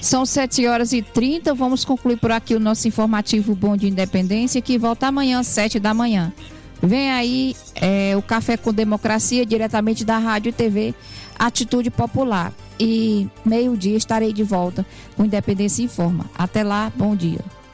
São 7h30, vamos concluir por aqui o nosso informativo Bom de Independência, que volta amanhã às 7h. Vem aí o Café com Democracia, diretamente da Rádio e TV Atitude Popular. E meio-dia estarei de volta com Independência Informa. Até lá, bom dia.